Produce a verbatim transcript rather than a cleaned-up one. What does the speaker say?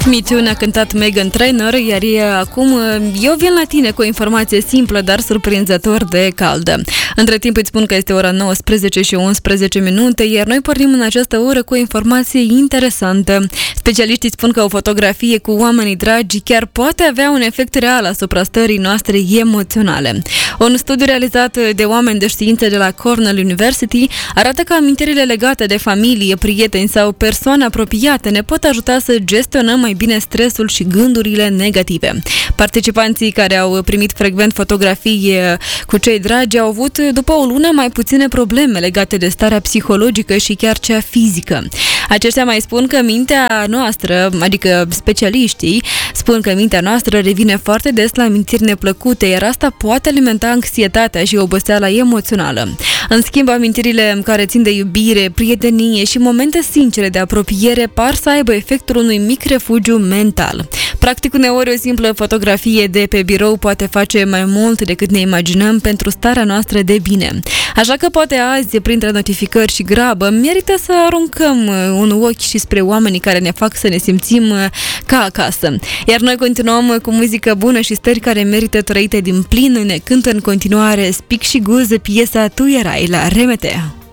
Me Too ne-a cântat Meghan Trainor, iar acum eu vin la tine cu o informație simplă, dar surprinzător de caldă. Între timp îți spun că este ora nouăsprezece și unsprezece minute, iar noi pornim în această oră cu o informație interesantă. Specialiștii spun că o fotografie cu oamenii dragi chiar poate avea un efect real asupra stării noastre emoționale. Un studiu realizat de oameni de știință de la Cornell University arată că amintirile legate de familie, prieteni sau persoane apropiate ne pot ajuta să gestionăm mai bine stresul și gândurile negative. Participanții care au primit frecvent fotografii cu cei dragi au avut după o lună mai puține probleme legate de starea psihologică și chiar cea fizică. Aceștia mai spun că mintea noastră, adică specialiștii, spun că mintea noastră revine foarte des la amintiri neplăcute, iar asta poate alimenta anxietatea și oboseala emoțională. În schimb, amintirile care țin de iubire, prietenie și momente sincere de apropiere par să aibă efectul unui mic refugiu mental. Practic, uneori o simplă fotografie de pe birou poate face mai mult decât ne imaginăm pentru starea noastră de bine. Așa că poate azi, printre notificări și grabă, merită să aruncăm un ochi și spre oamenii care ne fac să ne simțim ca acasă. Iar noi continuăm cu muzică bună și stări care merită trăite din plin. Ne cântă în continuare Spic și Guz piesa Tu erai la R M T.